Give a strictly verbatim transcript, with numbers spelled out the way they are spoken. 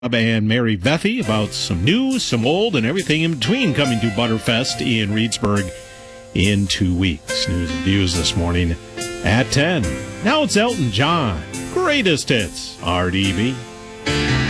And Mary Vethey about some new, some old, and everything in between coming to Butterfest in Reedsburg in two weeks. News and views this morning at ten. Now it's Elton John. Greatest hits, R D B.